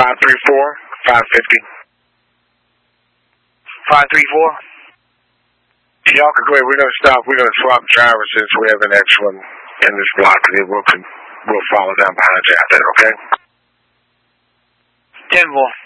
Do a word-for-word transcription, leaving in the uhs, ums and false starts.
five three four, five fifty. five three four? Y'all can go ahead. We're going to stop. We're going to swap drivers since we have an extra one in this block. And then we'll, we'll follow down behind you after that, okay? ten four.